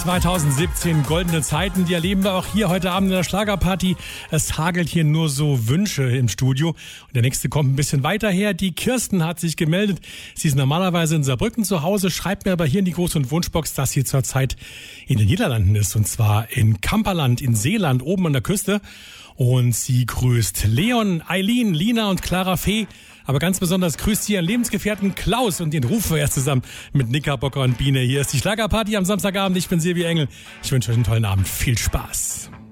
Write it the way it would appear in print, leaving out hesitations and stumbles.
2017, goldene Zeiten, die erleben wir auch hier heute Abend in der Schlagerparty. Es hagelt hier nur so Wünsche im Studio. Und der nächste kommt ein bisschen weiter her. Die Kirsten hat sich gemeldet. Sie ist normalerweise in Saarbrücken zu Hause, schreibt mir aber hier in die Groß- und Wunschbox, dass sie zurzeit in den Niederlanden ist. Und zwar in Kamperland, in Seeland, oben an der Küste. Und sie grüßt Leon, Eileen, Lina und Clara Fee. Aber ganz besonders grüßt sie ihren Lebensgefährten Klaus und den rufen wir erst zusammen mit Knickerbocker und Biene. Hier ist die Schlagerparty am Samstagabend. Ich bin Silvia Engel. Ich wünsche euch einen tollen Abend. Viel Spaß.